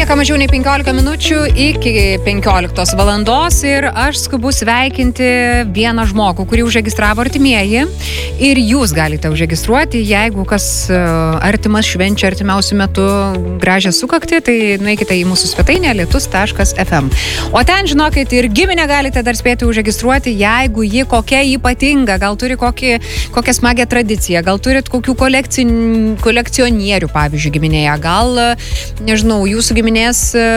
Lieka mažiau nei 15 minučių iki 15 valandos ir aš skubu sveikinti vieną žmogų, kurį užregistravo artimieji. Ir jūs galite užregistruoti, jeigu kas artimas švenčia artimiausiu metu gražią sukaktį, tai nueikite į mūsų svetainę lietus.fm. O ten, žinokit, ir giminę galite dar spėti užregistruoti, jeigu ji kokia ypatinga, gal turi kokią smagią tradiciją, gal turit kokių kolekcionierių, pavyzdžiui, giminėje, gal, nežinau, jūsų giminės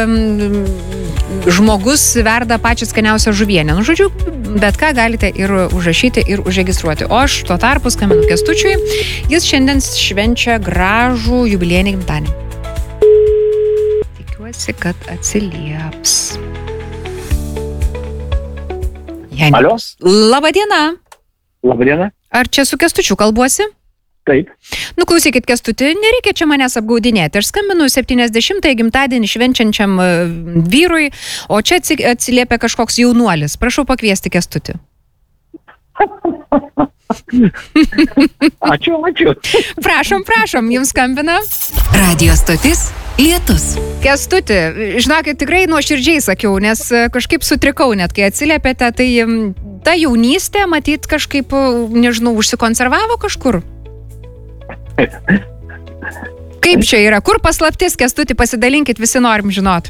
žmogus verda pačią skaniausią žuvienę. Nu, žodžiu, bet ką galite ir užrašyti, ir užregistruoti. O aš tuo tarpu skambinu Kęstučiui. Jis šiandien švenčia gražų jubiliejinį gimtadienį. Tikiuosi, kad atsilieps. Alio? Labadiena. Labadiena. Ar čia su Kęstučiu kalbuosi? Taip. Nu, klausykit, Kęstuti, nereikia čia manęs apgaudinėti. Aš skambinu 70-ąjį gimtadienį švenčiančiam vyrui, o čia atsiliepia kažkoks jaunuolis. Prašau pakviesti Kęstutį. Ačiū. Prašom, jums skambina. Radio stotis Lietus. Kęstuti, žinokit, tikrai nuoširdžiai sakiau, nes kažkaip sutrikau net, kai atsiliepėte, tai ta jaunystė, matyt, kažkaip, nežinau, užsikonservavo kažkur. Kaip čia yra? Kur paslaptis, Kęstuti, pasidalinkit, visi norim žinot.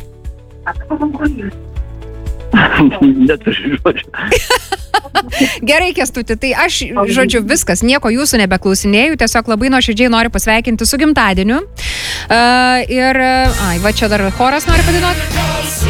Neturiu žodžių. Gerai, Kęstuti, tai aš, žodžiu, viskas, nieko jūsų nebeklausinėjau, tiesiog labai nuoširdžiai noriu pasveikinti su gimtadieniu. Va čia dar choras nori padainuoti.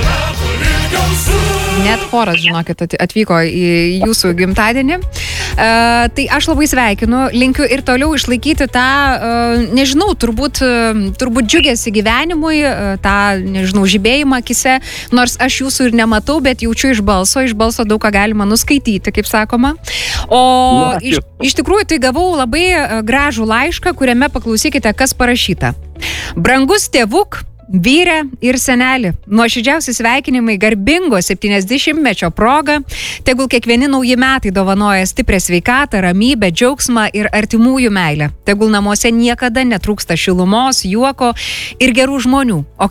Net choras, žinokit, atvyko į jūsų gimtadienį. Tai aš labai sveikinu, linkiu ir toliau išlaikyti tą, nežinau, turbūt džiugėsi gyvenimui, tą, nežinau, žibėjimą akise, nors aš jūsų ir nematau, bet jaučiu iš balso daug ką galima nuskaityti, kaip sakoma. O iš tikrųjų tai gavau labai gražų laišką, kuriame paklausykite, kas parašyta. Brangus tėvuk, vyre ir senelį, nuoširdžiausi sveikinimai garbingo 70-mečio proga, tegul kiekvieni nauji metai dovanoja stiprią sveikatą, ramybę, džiaugsmą ir artimųjų meilę. Tegul namuose niekada netrūksta šilumos, juoko ir gerų žmonių. O